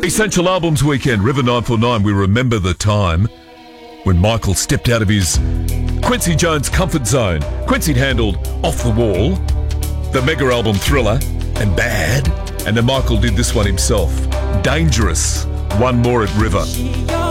Essential Albums Weekend, River 949. We remember the time when Michael stepped out of his Quincy Jones comfort zone. Quincy'd handled Off the Wall, the mega album Thriller, and Bad. And then Michael did this one himself, Dangerous. One more at River.